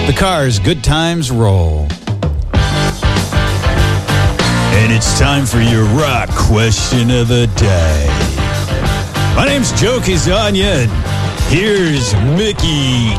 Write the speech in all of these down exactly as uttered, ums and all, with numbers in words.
The Cars, Good Times Roll. And it's time for your rock question of the day. My name's Joe Kizanya, and here's Mickey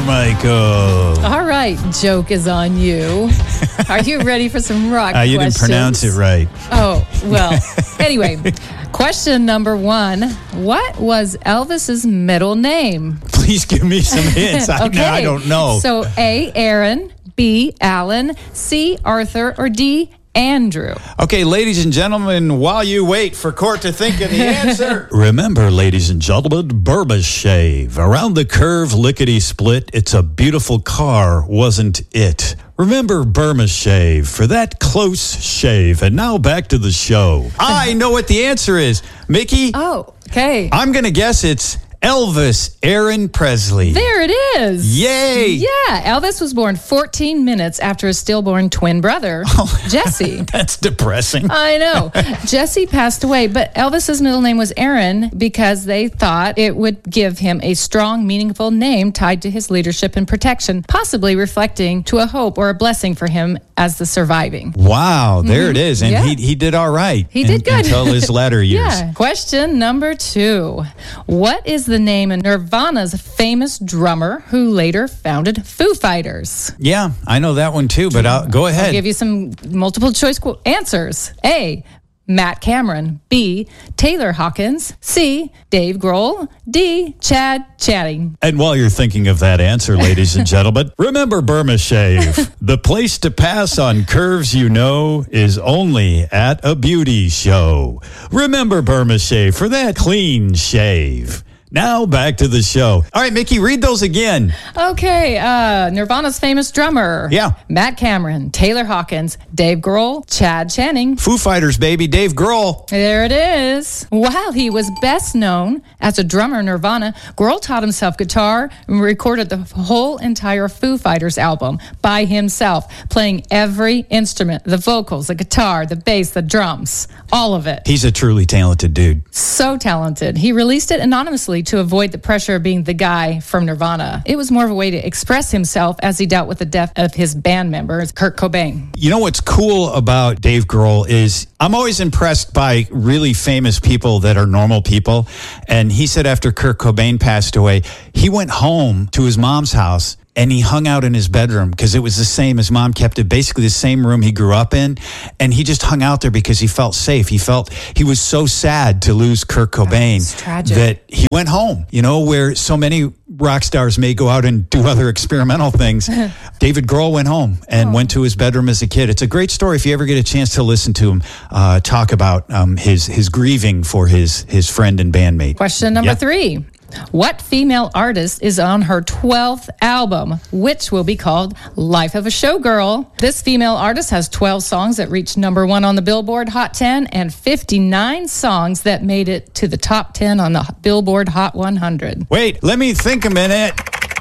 Carmichael. All right, joke is on you. Are you ready for some rock uh, you questions? didn't pronounce it right. Oh, well, anyway, question number one. What was Elvis's middle name? Please give me some hints. I, okay. I don't know. So A, Aaron, B, Alan, C, Arthur, or D, Andrew. Okay, ladies and gentlemen, while you wait for Court to think of the answer. Remember, ladies and gentlemen, Burma Shave. Around the curve, lickety-split, it's a beautiful car, wasn't it? Remember Burma Shave for that close shave. And now back to the show. I know what the answer is. Mickey? Oh, okay. I'm going to guess it's Elvis Aaron Presley. There it is. Yay. Yeah, Elvis was born fourteen minutes after his stillborn twin brother, oh, Jesse. That's depressing. I know. Jesse passed away, but Elvis's middle name was Aaron because they thought it would give him a strong, meaningful name tied to his leadership and protection, possibly reflecting to a hope or a blessing for him as the surviving. Wow, there mm-hmm. it is. And yeah. he he did all right. He in, did good. Until his latter years. Yeah. Question number two. What is the name of Nirvana's famous drummer who later founded Foo Fighters? Yeah, I know that one too, but I'll go ahead. I'll give you some multiple choice qu- answers. A, Matt Cameron. B, Taylor Hawkins. C, Dave Grohl. D, Chad Channing. And while you're thinking of that answer, ladies and gentlemen, remember Burma Shave. The place to pass on curves you know is only at a beauty show. Remember Burma Shave for that clean shave. Now back to the show. All right, Mickey, read those again. Okay, uh, Nirvana's famous drummer. Yeah. Matt Cameron, Taylor Hawkins, Dave Grohl, Chad Channing. Foo Fighters, baby, Dave Grohl. There it is. While he was best known as a drummer in Nirvana, Grohl taught himself guitar and recorded the whole entire Foo Fighters album by himself, playing every instrument, the vocals, the guitar, the bass, the drums, all of it. He's a truly talented dude. So talented. He released it anonymously to avoid the pressure of being the guy from Nirvana. It was more of a way to express himself as he dealt with the death of his band member, Kurt Cobain. You know what's cool about Dave Grohl is I'm always impressed by really famous people that are normal people. And he said after Kurt Cobain passed away, he went home to his mom's house and he hung out in his bedroom because it was the same. His mom kept it basically the same room he grew up in. And he just hung out there because he felt safe. He felt he was so sad to lose Kurt Cobain that he went home, you know, where so many rock stars may go out and do other experimental things. David Grohl went home and oh. went to his bedroom as a kid. It's a great story if you ever get a chance to listen to him uh, talk about um, his his grieving for his, his friend and bandmate. Question number yep. three. What female artist is on her twelfth album, which will be called Life of a Showgirl? This female artist has twelve songs that reached number one on the Billboard Hot ten and fifty-nine songs that made it to the top ten on the Billboard Hot one hundred. Wait, let me think a minute.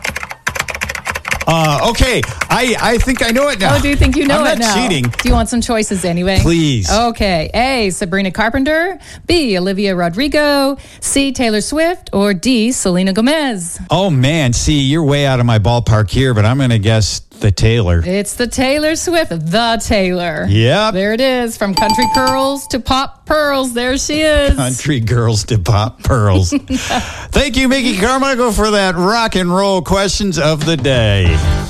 Uh, okay, I, I think I know it now. Oh, do you think you know I'm it now? I'm not cheating. Do you want some choices anyway? Please. Okay. A, Sabrina Carpenter. B, Olivia Rodrigo. C, Taylor Swift. Or D, Selena Gomez. Oh, man. See, you're way out of my ballpark here, but I'm going to guess the Taylor. It's the Taylor Swift. The Taylor. Yep. There it is. From country curls to pop pearls. There she is. Country girls to pop pearls. Thank you, Mickey Carmichael, for that rock and roll questions of the day.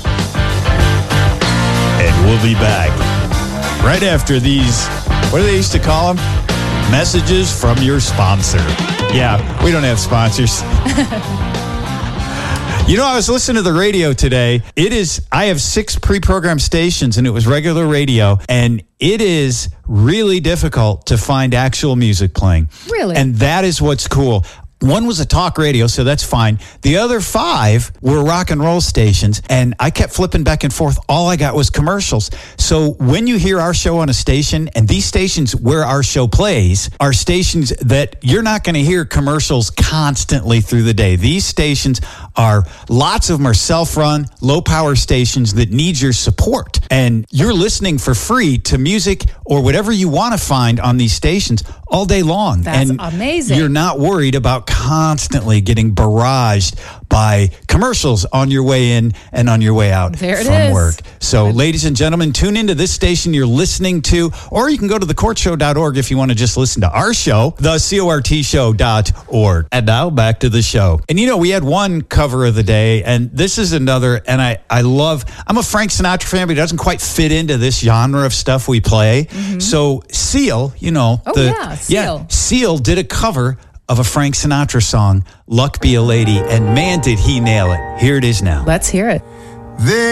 And we'll be back right after these, what do they used to call them? Messages from your sponsor. Yeah, we don't have sponsors. You know, I was listening to the radio today. It is, I have six pre-programmed stations and it was regular radio. And it is really difficult to find actual music playing. Really? And that is what's cool. One was a talk radio, so that's fine. The other five were rock and roll stations, and I kept flipping back and forth. All I got was commercials. So when you hear our show on a station, and these stations where our show plays are stations that you're not going to hear commercials constantly through the day. These stations are, lots of them are self-run, low-power stations that need your support. And you're listening for free to music or whatever you want to find on these stations all day long. That's and amazing. You're not worried about constantly getting barraged by commercials on your way in and on your way out There it from is. work. So, ladies and gentlemen, tune into this station you're listening to, or you can go to the court show dot org if you want to just listen to our show, the cort show dot org. And now back to the show. And you know, we had one cover of the day, and this is another, and I, I love, I'm a Frank Sinatra fan, but he doesn't quite fit into this genre of stuff we play. Mm-hmm. So Seal, you know. Oh, the, yeah, Seal. Yeah, Seal did a cover of a Frank Sinatra song, Luck Be a Lady, and man, did he nail it. Here it is now. Let's hear it. There